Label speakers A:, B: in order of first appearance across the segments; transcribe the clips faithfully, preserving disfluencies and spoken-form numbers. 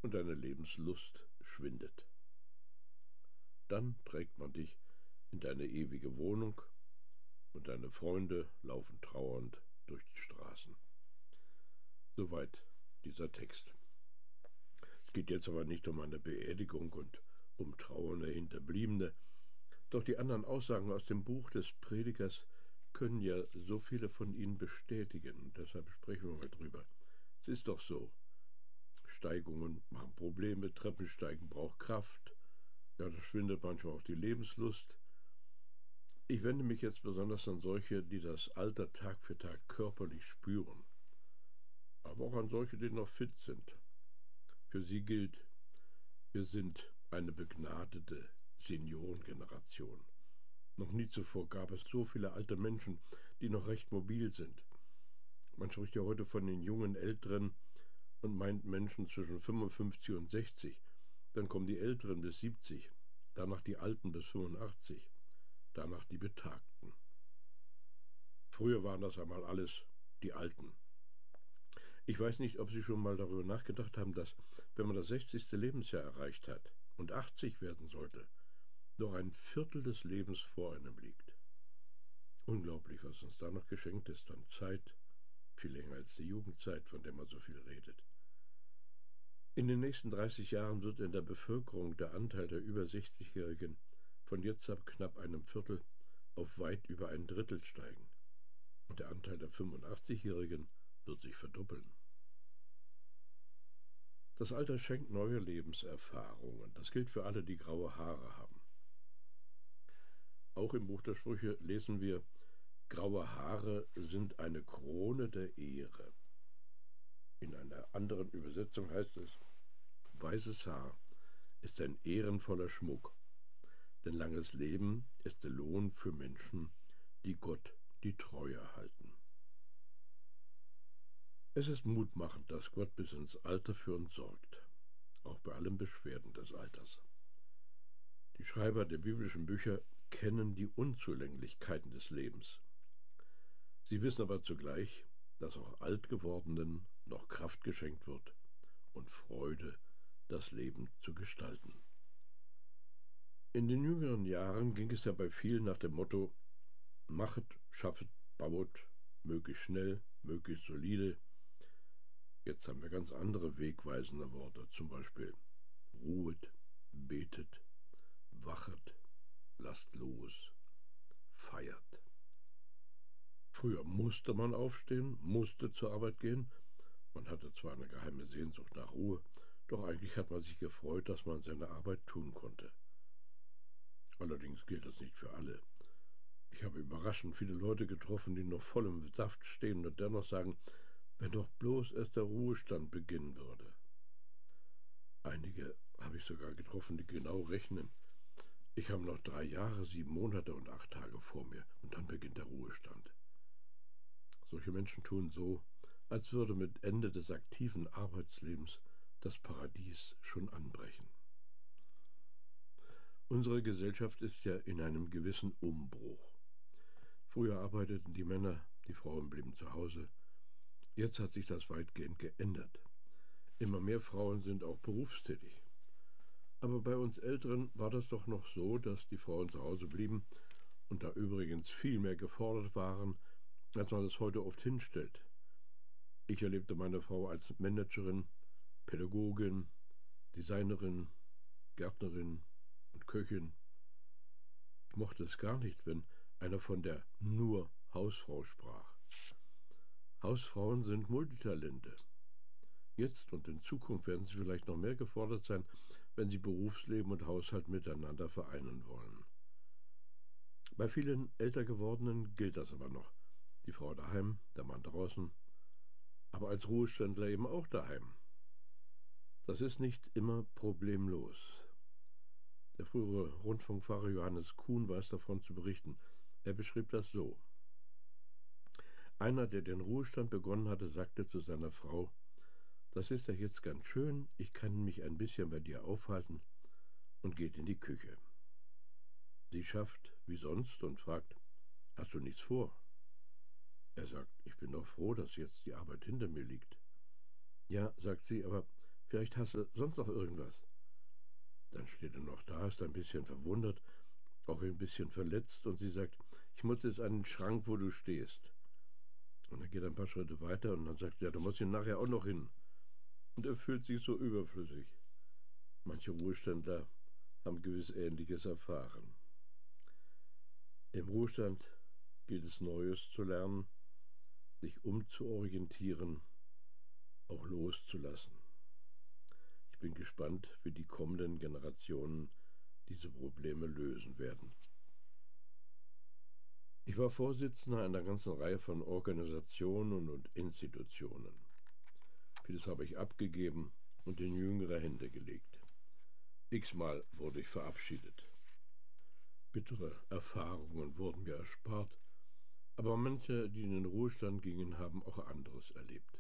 A: und deine Lebenslust schwindet. Dann trägt man dich in deine ewige Wohnung und deine Freunde laufen trauernd durch die Straßen. Soweit dieser Text. Es geht jetzt aber nicht um eine Beerdigung und um trauernde Hinterbliebene. Doch die anderen Aussagen aus dem Buch des Predigers können ja so viele von ihnen bestätigen. Deshalb sprechen wir mal drüber. Es ist doch so. Steigungen machen Probleme, Treppensteigen braucht Kraft. Ja, das schwindet manchmal auch die Lebenslust. Ich wende mich jetzt besonders an solche, die das Alter Tag für Tag körperlich spüren. Aber auch an solche, die noch fit sind. Für sie gilt, wir sind eine begnadete Seniorengeneration. Noch nie zuvor gab es so viele alte Menschen, die noch recht mobil sind. Man spricht ja heute von den jungen Älteren und meint Menschen zwischen fünfundfünfzig und sechzig. Dann kommen die Älteren bis siebzig, danach die Alten bis fünfundachtzig, danach die Betagten. Früher waren das einmal alles die Alten. Ich weiß nicht, ob Sie schon mal darüber nachgedacht haben, dass, wenn man das sechzigste Lebensjahr erreicht hat und achtzig werden sollte, noch ein Viertel des Lebens vor einem liegt. Unglaublich, was uns da noch geschenkt ist an Zeit, viel länger als die Jugendzeit, von der man so viel redet. In den nächsten dreißig Jahren wird in der Bevölkerung der Anteil der über sechzigjährigen von jetzt ab knapp einem Viertel auf weit über ein Drittel steigen. Und der Anteil der fünfundachtzigjährigen wird sich verdoppeln. Das Alter schenkt neue Lebenserfahrungen. Das gilt für alle, die graue Haare haben. Auch im Buch der Sprüche lesen wir, graue Haare sind eine Krone der Ehre. In einer anderen Übersetzung heißt es, weißes Haar ist ein ehrenvoller Schmuck, denn langes Leben ist der Lohn für Menschen, die Gott die Treue halten. Es ist mutmachend, dass Gott bis ins Alter für uns sorgt, auch bei allen Beschwerden des Alters. Die Schreiber der biblischen Bücher kennen die Unzulänglichkeiten des Lebens. Sie wissen aber zugleich, dass auch Altgewordenen noch Kraft geschenkt wird und Freude, das Leben zu gestalten. In den jüngeren Jahren ging es ja bei vielen nach dem Motto, machet, schaffet, bauet, möglichst schnell, möglichst solide. Jetzt haben wir ganz andere wegweisende Worte, zum Beispiel ruhet, betet, wachet, lasst los, feiert. Früher musste man aufstehen, musste zur Arbeit gehen. Man hatte zwar eine geheime Sehnsucht nach Ruhe, doch eigentlich hat man sich gefreut, dass man seine Arbeit tun konnte. Allerdings gilt das nicht für alle. Ich habe überraschend viele Leute getroffen, die noch voll im Saft stehen und dennoch sagen, wenn doch bloß erst der Ruhestand beginnen würde. Einige habe ich sogar getroffen, die genau rechnen. Ich habe noch drei Jahre, sieben Monate und acht Tage vor mir und dann beginnt der Ruhestand. Solche Menschen tun so, als würde mit Ende des aktiven Arbeitslebens das Paradies schon anbrechen. Unsere Gesellschaft ist ja in einem gewissen Umbruch. Früher arbeiteten die Männer, die Frauen blieben zu Hause. Jetzt hat sich das weitgehend geändert. Immer mehr Frauen sind auch berufstätig. Aber bei uns Älteren war das doch noch so, dass die Frauen zu Hause blieben und da übrigens viel mehr gefordert waren, als man das heute oft hinstellt. Ich erlebte meine Frau als Managerin, Pädagogin, Designerin, Gärtnerin und Köchin. Ich mochte es gar nicht, wenn einer von der nur Hausfrau sprach. Hausfrauen sind Multitalente. Jetzt und in Zukunft werden sie vielleicht noch mehr gefordert sein, wenn sie Berufsleben und Haushalt miteinander vereinen wollen. Bei vielen älter gewordenen gilt das aber noch. Die Frau daheim, der Mann draußen, aber als Ruheständler eben auch daheim. Das ist nicht immer problemlos. Der frühere Rundfunkpfarrer Johannes Kuhn weiß davon zu berichten. Er beschrieb das so. Einer, der den Ruhestand begonnen hatte, sagte zu seiner Frau, das ist ja jetzt ganz schön, ich kann mich ein bisschen bei dir aufhalten, und geht in die Küche. Sie schafft wie sonst und fragt, hast du nichts vor? Er sagt, ich bin doch froh, dass jetzt die Arbeit hinter mir liegt. Ja, sagt sie, aber vielleicht hast du sonst noch irgendwas. Dann steht er noch da, ist ein bisschen verwundert, auch ein bisschen verletzt und sie sagt, ich muss jetzt an den Schrank, wo du stehst. Und er geht ein paar Schritte weiter und dann sagt er, ja, du musst hier nachher auch noch hin. Und er fühlt sich so überflüssig. Manche Ruheständler haben gewiss Ähnliches erfahren. Im Ruhestand gilt es Neues zu lernen, sich umzuorientieren, auch loszulassen. Ich bin gespannt, wie die kommenden Generationen diese Probleme lösen werden. Ich war Vorsitzender einer ganzen Reihe von Organisationen und Institutionen. Vieles habe ich abgegeben und in jüngere Hände gelegt. X-mal wurde ich verabschiedet. Bittere Erfahrungen wurden mir erspart, aber manche, die in den Ruhestand gingen, haben auch anderes erlebt.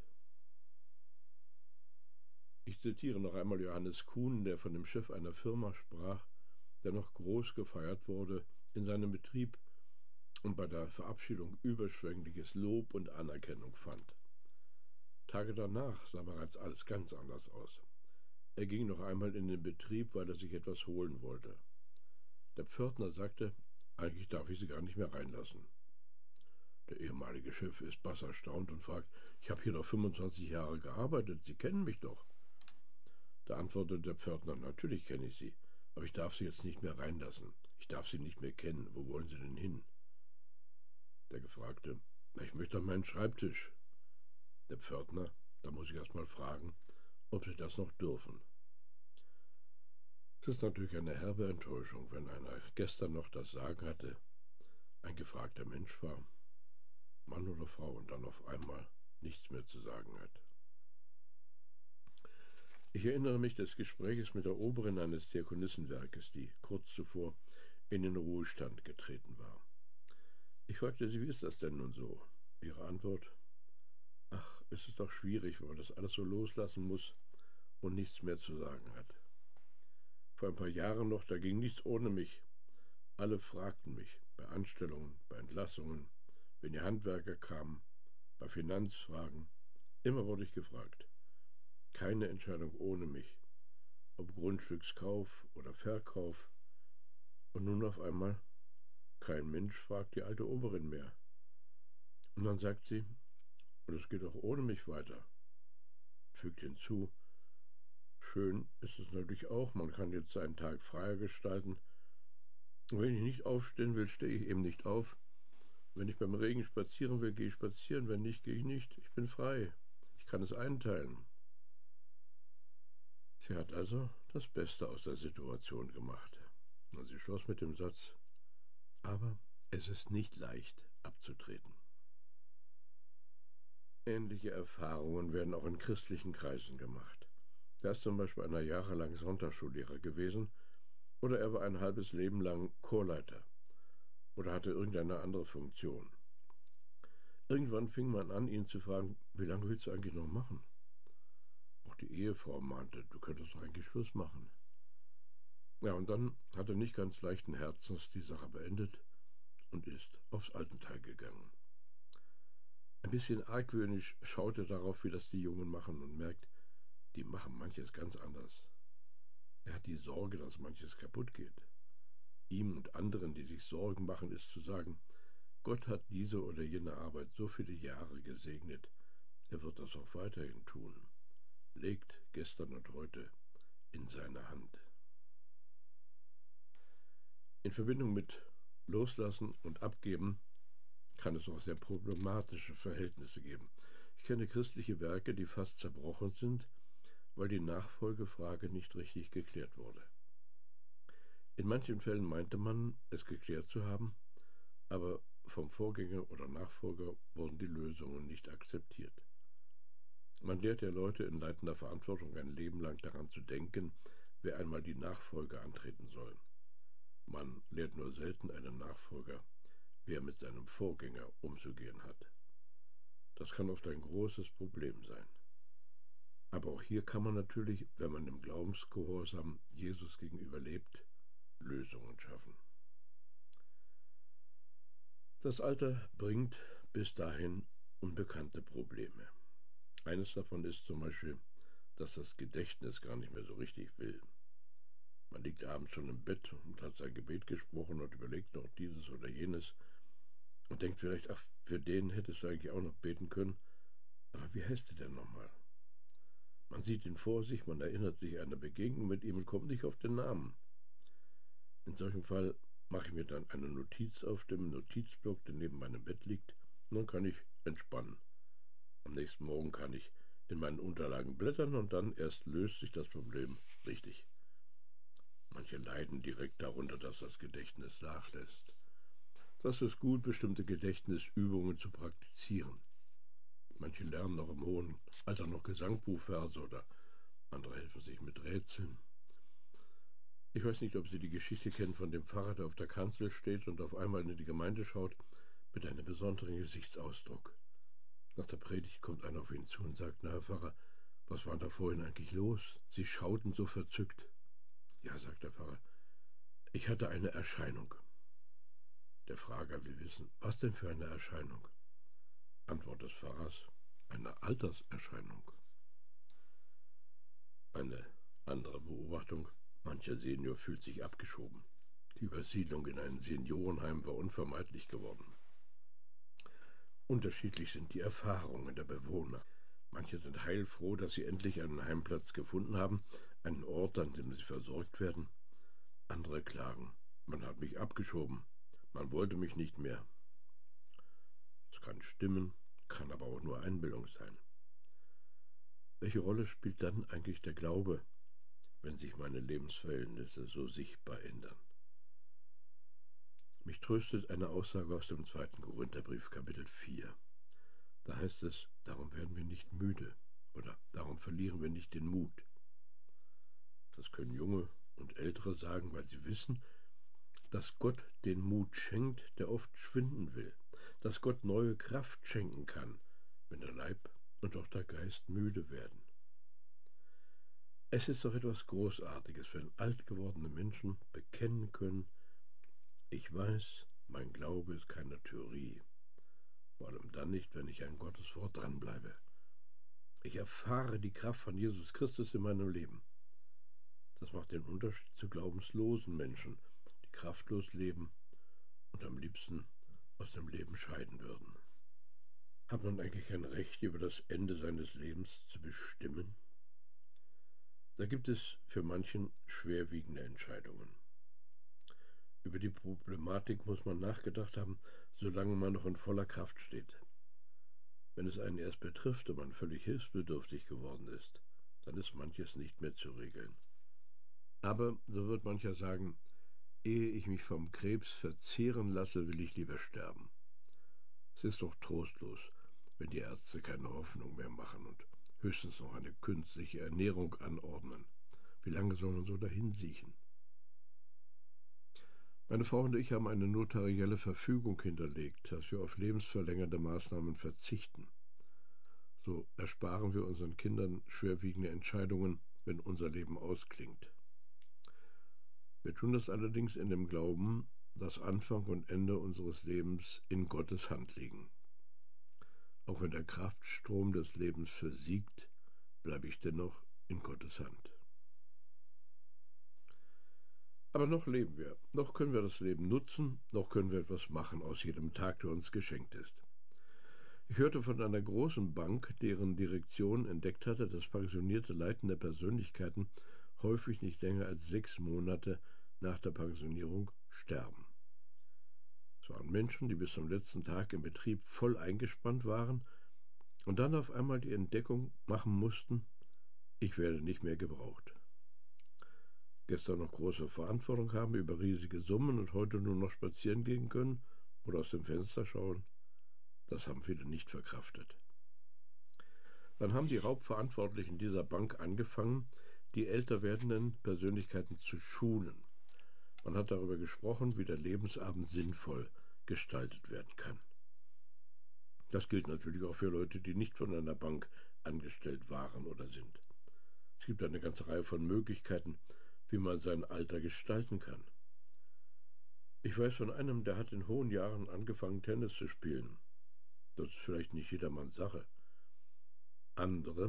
A: Ich zitiere noch einmal Johannes Kuhn, der von dem Chef einer Firma sprach, der noch groß gefeiert wurde in seinem Betrieb und bei der Verabschiedung überschwängliches Lob und Anerkennung fand. Tage danach sah bereits alles ganz anders aus. Er ging noch einmal in den Betrieb, weil er sich etwas holen wollte. Der Pförtner sagte, eigentlich darf ich Sie gar nicht mehr reinlassen. Der ehemalige Chef ist bass erstaunt und fragt, ich habe hier doch fünfundzwanzig Jahre gearbeitet, Sie kennen mich doch. Da antwortete der Pförtner, natürlich kenne ich Sie, aber ich darf Sie jetzt nicht mehr reinlassen. Ich darf Sie nicht mehr kennen. Wo wollen Sie denn hin? Der Gefragte, ich möchte an meinen Schreibtisch. Der Pförtner, da muss ich erst mal fragen, ob Sie das noch dürfen. Es ist natürlich eine herbe Enttäuschung, wenn einer gestern noch das Sagen hatte, ein gefragter Mensch war, Mann oder Frau, und dann auf einmal nichts mehr zu sagen hat. Ich erinnere mich des Gespräches mit der Oberin eines Diakonissenwerkes, die kurz zuvor in den Ruhestand getreten war. Ich fragte sie, wie ist das denn nun so? Ihre Antwort, ach, es ist doch schwierig, wenn man das alles so loslassen muss und nichts mehr zu sagen hat. Vor ein paar Jahren noch, da ging nichts ohne mich. Alle fragten mich, bei Anstellungen, bei Entlassungen, wenn die Handwerker kamen, bei Finanzfragen. Immer wurde ich gefragt. Keine Entscheidung ohne mich, ob Grundstückskauf oder Verkauf. Und nun auf einmal, kein Mensch fragt die alte Oberin mehr. Und dann sagt sie, und es geht auch ohne mich weiter. Fügt hinzu, schön ist es natürlich auch, man kann jetzt seinen Tag freier gestalten. Und wenn ich nicht aufstehen will, stehe ich eben nicht auf. Wenn ich beim Regen spazieren will, gehe ich spazieren, wenn nicht, gehe ich nicht. Ich bin frei. Ich kann es einteilen. Sie hat also das Beste aus der Situation gemacht. Und sie schloss mit dem Satz, aber es ist nicht leicht abzutreten. Ähnliche Erfahrungen werden auch in christlichen Kreisen gemacht. Da ist zum Beispiel einer jahrelang Sonntagsschullehrer gewesen oder er war ein halbes Leben lang Chorleiter oder hatte irgendeine andere Funktion. Irgendwann fing man an, ihn zu fragen, wie lange willst du eigentlich noch machen? Auch die Ehefrau mahnte, du könntest doch eigentlich Schluss machen. Ja, und dann hat er nicht ganz leichten Herzens die Sache beendet und ist aufs Altenteil gegangen. Ein bisschen argwöhnisch schaut er darauf, wie das die Jungen machen und merkt, die machen manches ganz anders. Er hat die Sorge, dass manches kaputt geht. Ihm und anderen, die sich Sorgen machen, ist zu sagen, Gott hat diese oder jene Arbeit so viele Jahre gesegnet, er wird das auch weiterhin tun. Legt gestern und heute in seine Hand. In Verbindung mit Loslassen und Abgeben kann es auch sehr problematische Verhältnisse geben. Ich kenne christliche Werke, die fast zerbrochen sind, weil die Nachfolgefrage nicht richtig geklärt wurde. In manchen Fällen meinte man, es geklärt zu haben, aber vom Vorgänger oder Nachfolger wurden die Lösungen nicht akzeptiert. Man lehrt ja Leute in leitender Verantwortung ein Leben lang daran zu denken, wer einmal die Nachfolge antreten soll. Man lehrt nur selten einen Nachfolger, wie er mit seinem Vorgänger umzugehen hat. Das kann oft ein großes Problem sein. Aber auch hier kann man natürlich, wenn man im Glaubensgehorsam Jesus gegenüber lebt, Lösungen schaffen. Das Alter bringt bis dahin unbekannte Probleme. Eines davon ist zum Beispiel, dass das Gedächtnis gar nicht mehr so richtig will. Man liegt abends schon im Bett und hat sein Gebet gesprochen und überlegt noch dieses oder jenes und denkt vielleicht, ach, für den hättest du eigentlich auch noch beten können. Aber wie heißt er denn nochmal? Man sieht ihn vor sich, man erinnert sich an eine Begegnung mit ihm und kommt nicht auf den Namen. In solchem Fall mache ich mir dann eine Notiz auf dem Notizblock, der neben meinem Bett liegt, und dann kann ich entspannen. Am nächsten Morgen kann ich in meinen Unterlagen blättern und dann erst löst sich das Problem richtig. Manche leiden direkt darunter, dass das Gedächtnis nachlässt. Das ist gut, bestimmte Gedächtnisübungen zu praktizieren. Manche lernen noch im hohen Alter noch Gesangbuchverse oder andere helfen sich mit Rätseln. Ich weiß nicht, ob Sie die Geschichte kennen von dem Pfarrer, der auf der Kanzel steht und auf einmal in die Gemeinde schaut mit einem besonderen Gesichtsausdruck. Nach der Predigt kommt einer auf ihn zu und sagt, na Herr Pfarrer, was war da vorhin eigentlich los? Sie schauten so verzückt. Ja, sagt der Pfarrer, ich hatte eine Erscheinung. Der Frager will wissen, was denn für eine Erscheinung? Antwort des Pfarrers, eine Alterserscheinung. Eine andere Beobachtung, mancher Senior fühlt sich abgeschoben. Die Übersiedlung in ein Seniorenheim war unvermeidlich geworden. Unterschiedlich sind die Erfahrungen der Bewohner. Manche sind heilfroh, dass sie endlich einen Heimplatz gefunden haben, einen Ort, an dem sie versorgt werden. Andere klagen, man hat mich abgeschoben, man wollte mich nicht mehr. Es kann stimmen, kann aber auch nur Einbildung sein. Welche Rolle spielt dann eigentlich der Glaube, wenn sich meine Lebensverhältnisse so sichtbar ändern? Mich tröstet eine Aussage aus dem zweiten Korintherbrief, Kapitel vier. Da heißt es, darum werden wir nicht müde oder darum verlieren wir nicht den Mut. Das können Junge und Ältere sagen, weil sie wissen, dass Gott den Mut schenkt, der oft schwinden will, dass Gott neue Kraft schenken kann, wenn der Leib und auch der Geist müde werden. Es ist doch etwas Großartiges, wenn alt gewordene Menschen bekennen können, ich weiß, mein Glaube ist keine Theorie, vor allem dann nicht, wenn ich an Gottes Wort dranbleibe. Ich erfahre die Kraft von Jesus Christus in meinem Leben. Das macht den Unterschied zu glaubenslosen Menschen, die kraftlos leben und am liebsten aus dem Leben scheiden würden. Hat man eigentlich ein Recht, über das Ende seines Lebens zu bestimmen? Da gibt es für manchen schwerwiegende Entscheidungen. Über die Problematik muss man nachgedacht haben, solange man noch in voller Kraft steht. Wenn es einen erst betrifft und man völlig hilfsbedürftig geworden ist, dann ist manches nicht mehr zu regeln. Aber, so wird mancher sagen, ehe ich mich vom Krebs verzehren lasse, will ich lieber sterben. Es ist doch trostlos, wenn die Ärzte keine Hoffnung mehr machen und höchstens noch eine künstliche Ernährung anordnen. Wie lange soll man so dahin siechen? Meine Frau und ich haben eine notarielle Verfügung hinterlegt, dass wir auf lebensverlängernde Maßnahmen verzichten. So ersparen wir unseren Kindern schwerwiegende Entscheidungen, wenn unser Leben ausklingt. Wir tun das allerdings in dem Glauben, dass Anfang und Ende unseres Lebens in Gottes Hand liegen. Auch wenn der Kraftstrom des Lebens versiegt, bleibe ich dennoch in Gottes Hand. Aber noch leben wir, noch können wir das Leben nutzen, noch können wir etwas machen aus jedem Tag, der uns geschenkt ist. Ich hörte von einer großen Bank, deren Direktion entdeckt hatte, dass pensionierte leitende Persönlichkeiten häufig nicht länger als sechs Monate nach der Pensionierung sterben. Es waren Menschen, die bis zum letzten Tag im Betrieb voll eingespannt waren und dann auf einmal die Entdeckung machen mussten, ich werde nicht mehr gebraucht. Gestern noch große Verantwortung haben über riesige Summen und heute nur noch spazieren gehen können oder aus dem Fenster schauen, das haben viele nicht verkraftet. Dann haben die Hauptverantwortlichen dieser Bank angefangen, die älter werdenden Persönlichkeiten zu schulen. Man hat darüber gesprochen, wie der Lebensabend sinnvoll gestaltet werden kann. Das gilt natürlich auch für Leute, die nicht von einer Bank angestellt waren oder sind. Es gibt eine ganze Reihe von Möglichkeiten, wie man sein Alter gestalten kann. Ich weiß von einem, der hat in hohen Jahren angefangen, Tennis zu spielen. Das ist vielleicht nicht jedermanns Sache. Andere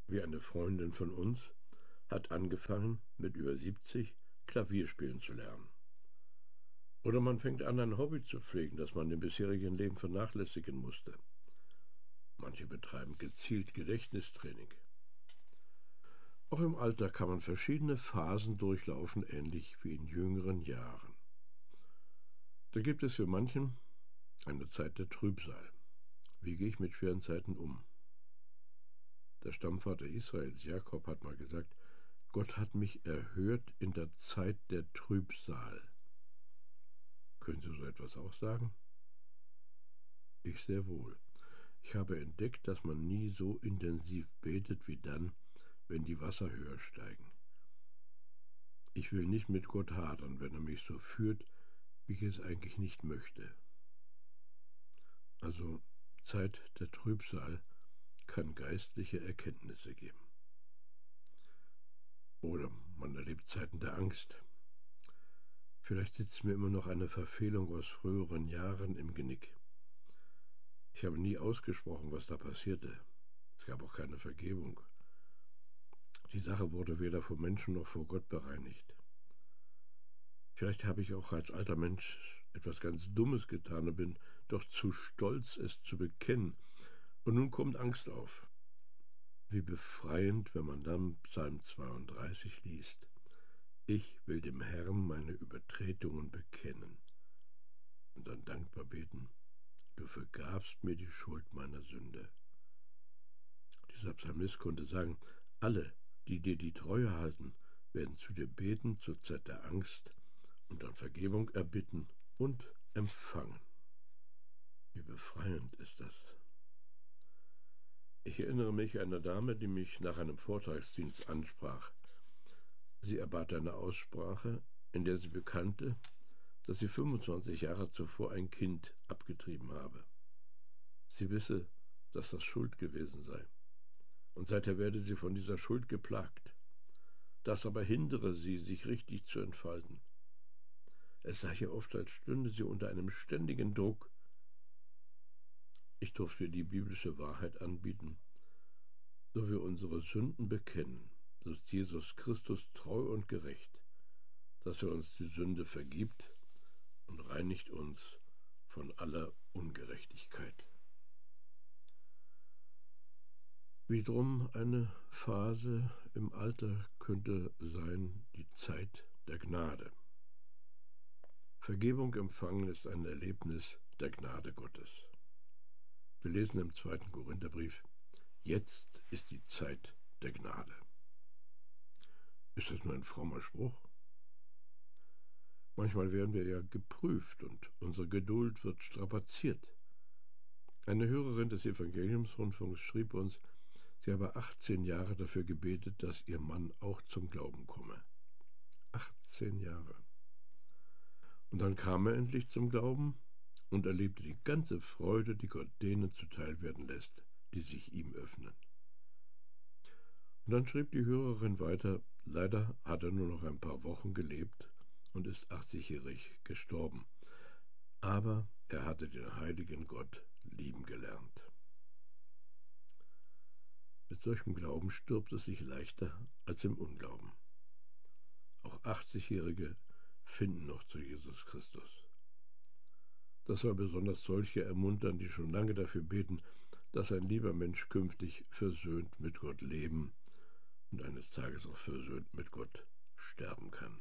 A: Wie eine Freundin von uns hat angefangen, mit über siebzig Klavier spielen zu lernen. Oder man fängt an, ein Hobby zu pflegen, das man im bisherigen Leben vernachlässigen musste. Manche betreiben gezielt Gedächtnistraining. Auch im Alter kann man verschiedene Phasen durchlaufen, ähnlich wie in jüngeren Jahren. Da gibt es für manchen eine Zeit der Trübsal. Wie gehe ich mit schweren Zeiten um? Der Stammvater Israels, Jakob, hat mal gesagt, Gott hat mich erhört in der Zeit der Trübsal. Können Sie so etwas auch sagen? Ich sehr wohl. Ich habe entdeckt, dass man nie so intensiv betet wie dann, wenn die Wasser höher steigen. Ich will nicht mit Gott hadern, wenn er mich so führt, wie ich es eigentlich nicht möchte. Also Zeit der Trübsal kann geistliche Erkenntnisse geben. Oder man erlebt Zeiten der Angst. Vielleicht sitzt mir immer noch eine Verfehlung aus früheren Jahren im Genick. Ich habe nie ausgesprochen, was da passierte. Es gab auch keine Vergebung. Die Sache wurde weder vor Menschen noch vor Gott bereinigt. Vielleicht habe ich auch als alter Mensch etwas ganz Dummes getan und bin doch zu stolz, es zu bekennen. Und nun kommt Angst auf. Wie befreiend, wenn man dann Psalm zweiunddreißig liest. Ich will dem Herrn meine Übertretungen bekennen und dann dankbar beten, du vergabst mir die Schuld meiner Sünde. Dieser Psalmist konnte sagen, alle, die dir die Treue halten, werden zu dir beten zur Zeit der Angst und dann Vergebung erbitten und empfangen. Wie befreiend ist das. Ich erinnere mich an eine Dame, die mich nach einem Vortragsdienst ansprach. Sie erbat eine Aussprache, in der sie bekannte, dass sie fünfundzwanzig Jahre zuvor ein Kind abgetrieben habe. Sie wisse, dass das Schuld gewesen sei. Und seither werde sie von dieser Schuld geplagt. Das aber hindere sie, sich richtig zu entfalten. Es sei ihr oft, als stünde sie unter einem ständigen Druck. Ich durfte ihr die biblische Wahrheit anbieten. So wir unsere Sünden bekennen, so ist Jesus Christus treu und gerecht, dass er uns die Sünde vergibt und reinigt uns von aller Ungerechtigkeit. Wiederum eine Phase im Alter könnte sein die Zeit der Gnade. Vergebung empfangen ist ein Erlebnis der Gnade Gottes. Wir lesen im zweiten Korintherbrief, jetzt ist die Zeit der Gnade. Ist das nur ein frommer Spruch? Manchmal werden wir ja geprüft und unsere Geduld wird strapaziert. Eine Hörerin des Evangeliumsrundfunks schrieb uns, sie habe achtzehn Jahre dafür gebetet, dass ihr Mann auch zum Glauben komme. achtzehn Jahre. Und dann kam er endlich zum Glauben und erlebte die ganze Freude, die Gott denen zuteil werden lässt, die sich ihm öffnen. Und dann schrieb die Hörerin weiter, leider hat er nur noch ein paar Wochen gelebt und ist achtzigjährig gestorben. Aber er hatte den heiligen Gott lieben gelernt. Mit solchem Glauben stirbt es sich leichter als im Unglauben. Auch achtzigjährige finden noch zu Jesus Christus. Das soll besonders solche ermuntern, die schon lange dafür beten, dass ein lieber Mensch künftig versöhnt mit Gott leben und eines Tages auch versöhnt mit Gott sterben kann.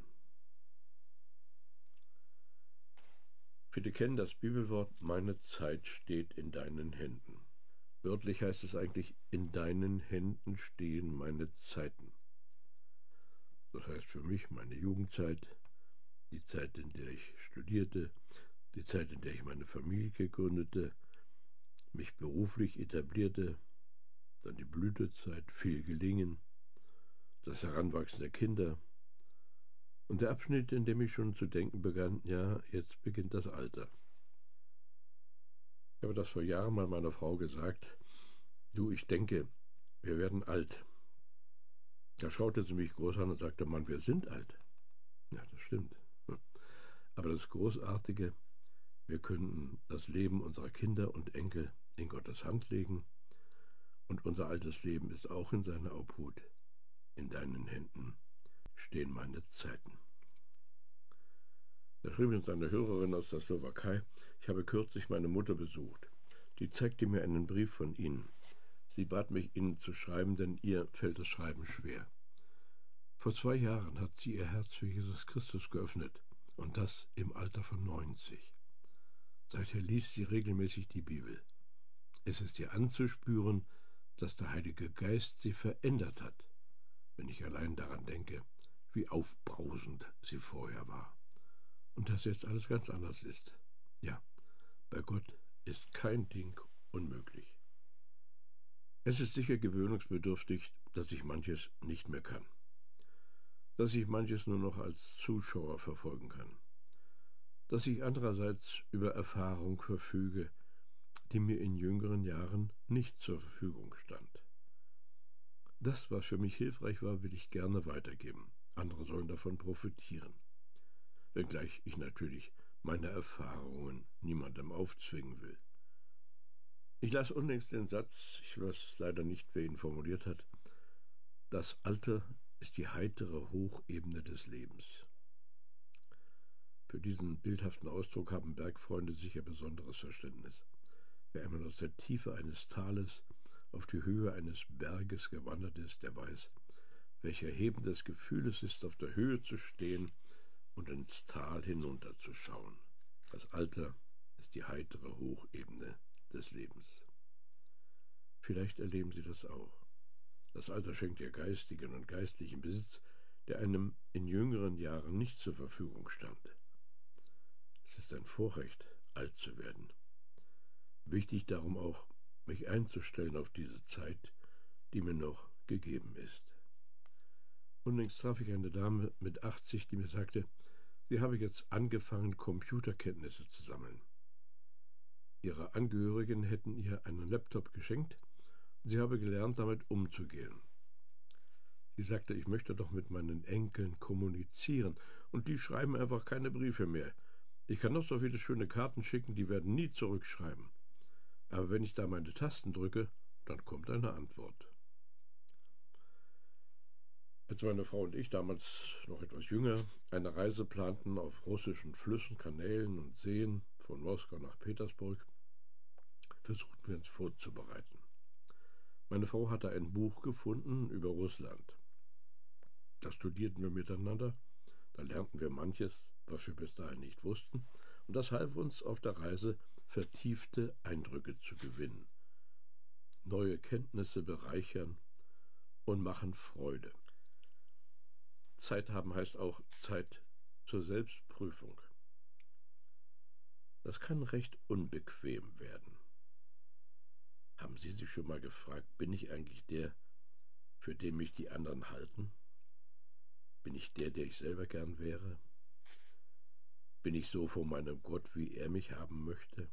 A: Viele kennen das Bibelwort, meine Zeit steht in deinen Händen. Wörtlich heißt es eigentlich, in deinen Händen stehen meine Zeiten. Das heißt für mich meine Jugendzeit, die Zeit, in der ich studierte, die Zeit, in der ich meine Familie gründete, mich beruflich etablierte, dann die Blütezeit, viel Gelingen, das Heranwachsen der Kinder und der Abschnitt, in dem ich schon zu denken begann, ja, jetzt beginnt das Alter. Ich habe das vor Jahren mal meiner Frau gesagt, du, ich denke, wir werden alt. Da schaute sie mich groß an und sagte, Mann, wir sind alt. Ja, das stimmt. Aber das Großartige, wir können das Leben unserer Kinder und Enkel in Gottes Hand legen Und unser altes Leben ist auch in seiner Obhut. In deinen Händen stehen meine Zeiten. Da schrieb uns eine Hörerin aus der Slowakei: Ich habe kürzlich meine Mutter besucht. Die zeigte mir einen Brief von Ihnen. Sie bat mich, Ihnen zu schreiben, denn ihr fällt das Schreiben schwer. Vor zwei Jahren hat sie ihr Herz für Jesus Christus geöffnet, und das im Alter von neunzig. Seither liest sie regelmäßig die Bibel. Es ist ihr anzuspüren, dass der Heilige Geist sie verändert hat, wenn ich allein daran denke, wie aufbrausend sie vorher war. Und dass jetzt alles ganz anders ist. Ja, bei Gott ist kein Ding unmöglich. Es ist sicher gewöhnungsbedürftig, dass ich manches nicht mehr kann. Dass ich manches nur noch als Zuschauer verfolgen kann. Dass ich andererseits über Erfahrung verfüge, die mir in jüngeren Jahren nicht zur Verfügung stand. Das, was für mich hilfreich war, will ich gerne weitergeben. Andere sollen davon profitieren. Wenngleich ich natürlich meine Erfahrungen niemandem aufzwingen will. Ich las unlängst den Satz, ich weiß leider nicht, wer ihn formuliert hat: Das Alter ist die heitere Hochebene des Lebens. Für diesen bildhaften Ausdruck haben Bergfreunde sicher besonderes Verständnis. Wer einmal aus der Tiefe eines Tales auf die Höhe eines Berges gewandert ist, der weiß, welch erhebendes Gefühl es ist, auf der Höhe zu stehen und ins Tal hinunterzuschauen. Das Alter ist die heitere Hochebene des Lebens. Vielleicht erleben Sie das auch. Das Alter schenkt ihr geistigen und geistlichen Besitz, der einem in jüngeren Jahren nicht zur Verfügung stand. Es ist ein Vorrecht, alt zu werden. Wichtig darum auch, mich einzustellen auf diese Zeit, die mir noch gegeben ist. Unlängst traf ich eine Dame mit achtzig, die mir sagte, sie habe jetzt angefangen, Computerkenntnisse zu sammeln. Ihre Angehörigen hätten ihr einen Laptop geschenkt und sie habe gelernt, damit umzugehen. Sie sagte, ich möchte doch mit meinen Enkeln kommunizieren und die schreiben einfach keine Briefe mehr. Ich kann noch so viele schöne Karten schicken, die werden nie zurückschreiben. Aber wenn ich da meine Tasten drücke, dann kommt eine Antwort. Als meine Frau und ich, damals noch etwas jünger, eine Reise planten auf russischen Flüssen, Kanälen und Seen von Moskau nach Petersburg, versuchten wir uns vorzubereiten. Meine Frau hatte ein Buch gefunden über Russland. Das studierten wir miteinander, da lernten wir manches, was wir bis dahin nicht wussten, und das half uns auf der Reise, vertiefte Eindrücke zu gewinnen. Neue Kenntnisse bereichern und machen Freude. Zeit haben heißt auch Zeit zur Selbstprüfung. Das kann recht unbequem werden. Haben Sie sich schon mal gefragt, bin ich eigentlich der, für den mich die anderen halten? Bin ich der, der ich selber gern wäre? Bin ich so vor meinem Gott, wie er mich haben möchte?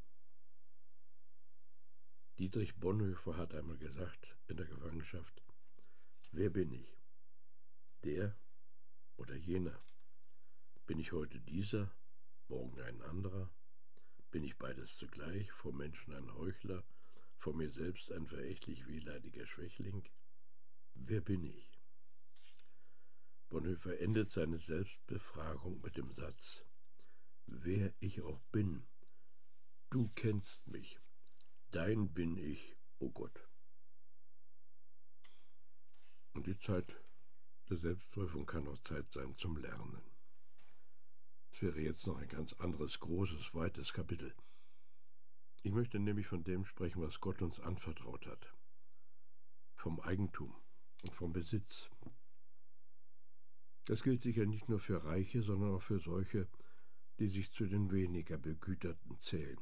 A: Dietrich Bonhoeffer hat einmal gesagt in der Gefangenschaft, wer bin ich? Der oder jener? Bin ich heute dieser, morgen ein anderer? Bin ich beides zugleich, vor Menschen ein Heuchler, vor mir selbst ein verächtlich wehleidiger Schwächling? Wer bin ich? Bonhoeffer endet seine Selbstbefragung mit dem Satz, wer ich auch bin, du kennst mich, dein bin ich, o Gott. Und die Zeit der Selbstprüfung kann auch Zeit sein zum Lernen. Es wäre jetzt noch ein ganz anderes, großes, weites Kapitel. Ich möchte nämlich von dem sprechen, was Gott uns anvertraut hat. Vom Eigentum und vom Besitz. Das gilt sicher nicht nur für Reiche, sondern auch für solche, die sich zu den weniger Begüterten zählen.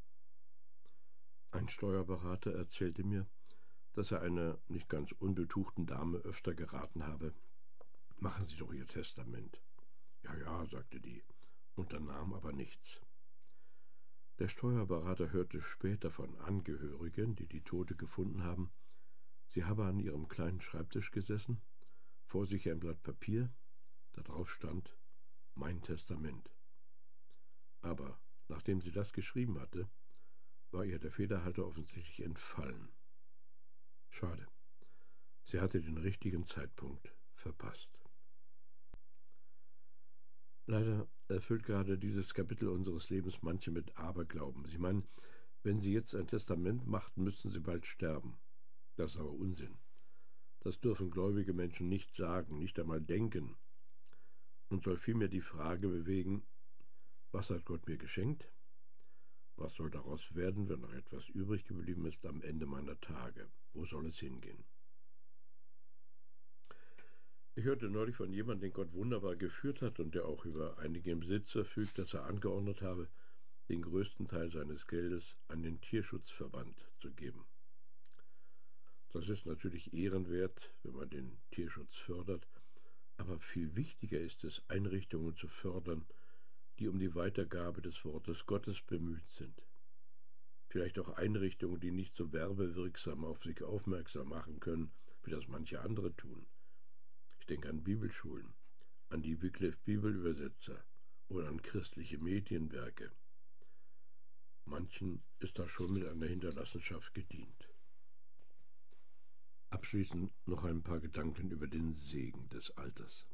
A: Ein Steuerberater erzählte mir, dass er einer nicht ganz unbetuchten Dame öfter geraten habe, machen Sie doch Ihr Testament. Ja, ja, sagte die, unternahm aber nichts. Der Steuerberater hörte später von Angehörigen, die die Tote gefunden haben, sie habe an ihrem kleinen Schreibtisch gesessen, vor sich ein Blatt Papier, da drauf stand, mein Testament. Aber nachdem sie das geschrieben hatte, war ihr der Federhalter offensichtlich entfallen. Schade. Sie hatte den richtigen Zeitpunkt verpasst. Leider erfüllt gerade dieses Kapitel unseres Lebens manche mit Aberglauben. Sie meinen, wenn sie jetzt ein Testament machten, müssten sie bald sterben. Das ist aber Unsinn. Das dürfen gläubige Menschen nicht sagen, nicht einmal denken, und soll vielmehr die Frage bewegen, was hat Gott mir geschenkt? Was soll daraus werden, wenn noch etwas übrig geblieben ist am Ende meiner Tage? Wo soll es hingehen? Ich hörte neulich von jemandem, den Gott wunderbar geführt hat und der auch über einige im Besitz verfügt, dass er angeordnet habe, den größten Teil seines Geldes an den Tierschutzverband zu geben. Das ist natürlich ehrenwert, wenn man den Tierschutz fördert, aber viel wichtiger ist es, Einrichtungen zu fördern, die um die Weitergabe des Wortes Gottes bemüht sind. Vielleicht auch Einrichtungen, die nicht so werbewirksam auf sich aufmerksam machen können, wie das manche andere tun. Ich denke an Bibelschulen, an die Wycliffe Bibelübersetzer oder an christliche Medienwerke. Manchen ist da schon mit einer Hinterlassenschaft gedient. Abschließend noch ein paar Gedanken über den Segen des Alters.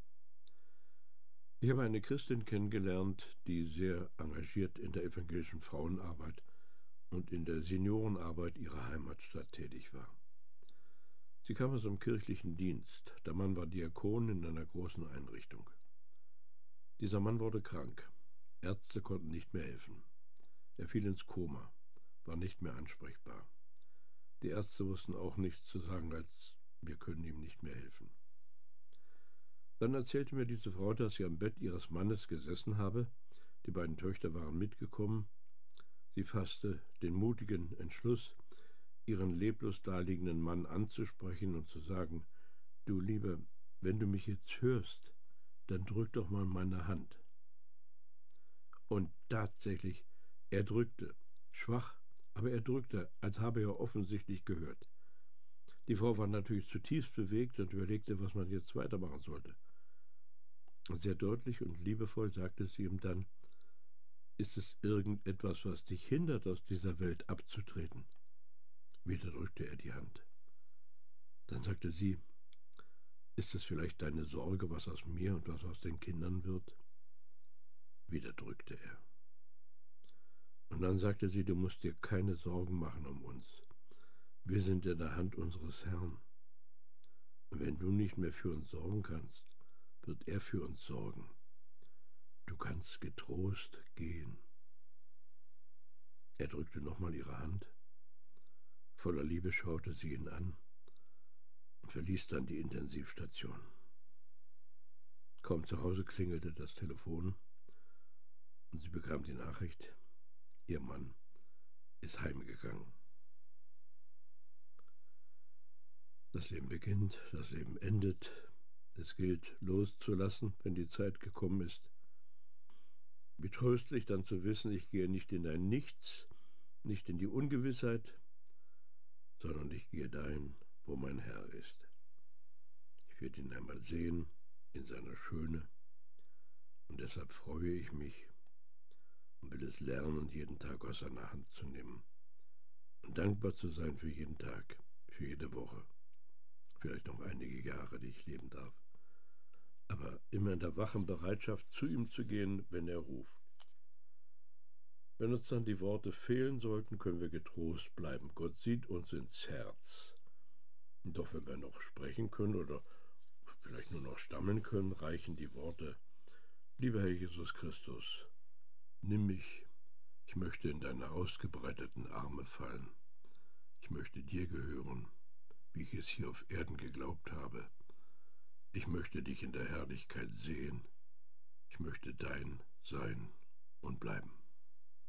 A: Ich habe eine Christin kennengelernt, die sehr engagiert in der evangelischen Frauenarbeit und in der Seniorenarbeit ihrer Heimatstadt tätig war. Sie kam aus dem kirchlichen Dienst. Der Mann war Diakon in einer großen Einrichtung. Dieser Mann wurde krank. Ärzte konnten nicht mehr helfen. Er fiel ins Koma, war nicht mehr ansprechbar. Die Ärzte wussten auch nichts zu sagen, als wir können ihm nicht mehr helfen. Dann erzählte mir diese Frau, dass sie am Bett ihres Mannes gesessen habe. Die beiden Töchter waren mitgekommen. Sie fasste den mutigen Entschluss, ihren leblos daliegenden Mann anzusprechen und zu sagen, du Lieber, wenn du mich jetzt hörst, dann drück doch mal meine Hand. Und tatsächlich, er drückte, schwach, aber er drückte, als habe er offensichtlich gehört. Die Frau war natürlich zutiefst bewegt und überlegte, was man jetzt weitermachen sollte. Sehr deutlich und liebevoll sagte sie ihm dann, ist es irgendetwas, was dich hindert, aus dieser Welt abzutreten? Wieder drückte er die Hand. Dann sagte sie, ist es vielleicht deine Sorge, was aus mir und was aus den Kindern wird? Wieder drückte er. Und dann sagte sie, du musst dir keine Sorgen machen um uns. Wir sind in der Hand unseres Herrn. Und wenn du nicht mehr für uns sorgen kannst, wird er für uns sorgen. Du kannst getrost gehen. Er drückte nochmal ihre Hand. Voller Liebe schaute sie ihn an und verließ dann die Intensivstation. Kaum zu Hause klingelte das Telefon und sie bekam die Nachricht, ihr Mann ist heimgegangen. Das Leben beginnt, das Leben endet. Es gilt loszulassen, wenn die Zeit gekommen ist. Wie tröstlich dann zu wissen, ich gehe nicht in ein Nichts, nicht in die Ungewissheit, sondern ich gehe dahin, wo mein Herr ist. Ich werde ihn einmal sehen in seiner Schöne und deshalb freue ich mich und will es lernen, jeden Tag aus seiner Hand zu nehmen und dankbar zu sein für jeden Tag, für jede Woche, vielleicht noch einige Jahre, die ich leben darf. Aber immer in der wachen Bereitschaft, zu ihm zu gehen, wenn er ruft. Wenn uns dann die Worte fehlen sollten, können wir getrost bleiben. Gott sieht uns ins Herz. Und doch, wenn wir noch sprechen können oder vielleicht nur noch stammeln können, reichen die Worte, lieber Herr Jesus Christus, nimm mich, ich möchte in deine ausgebreiteten Arme fallen. Ich möchte dir gehören, wie ich es hier auf Erden geglaubt habe. Ich möchte dich in der Herrlichkeit sehen. Ich möchte dein sein und bleiben.